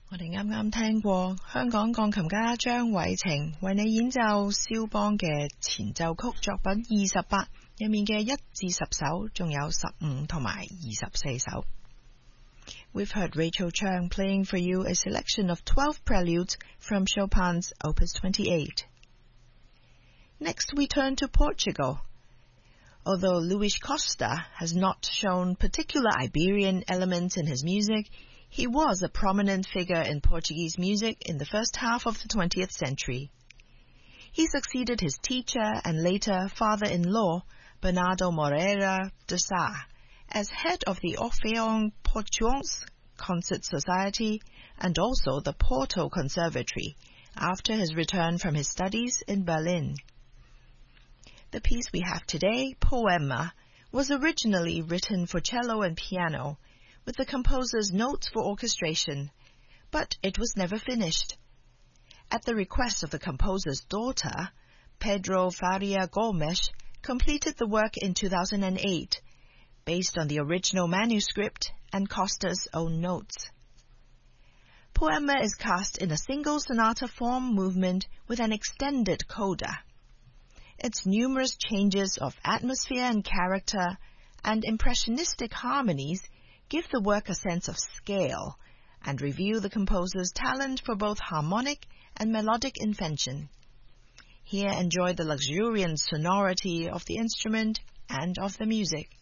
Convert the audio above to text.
我哋啱啱聽過香港鋼琴家張偉晴為你演奏肖邦嘅前奏曲作品28入面嘅1至10首，仲有15同埋24首。We've heard Rachel Chang playing for you a selection of 12 preludes from Chopin's Opus 28. Next we turn to Portugal. Although Luis Costa has not shown particular Iberian elements in his music, he was a prominent figure in Portuguese music in the first half of the 20th century. He succeeded his teacher and later father-in-law, Bernardo Moreira de Sá, as head of the Orfeão Portuense Concert Society and also the Porto Conservatory after his return from his studies in Berlin. The piece we have today, Poema, was originally written for cello and piano, with the composer's notes for orchestration, but it was never finished. At the request of the composer's daughter, Pedro Faria Gomes completed the work in 2008, based on the original manuscript and Costa's own notes. Poema is cast in a single sonata form movement with an extended coda. Its numerous changes of atmosphere and character and impressionistic harmonies give the work a sense of scale and reveal the composer's talent for both harmonic and melodic invention. Here enjoy the luxuriant sonority of the instrument and of the music.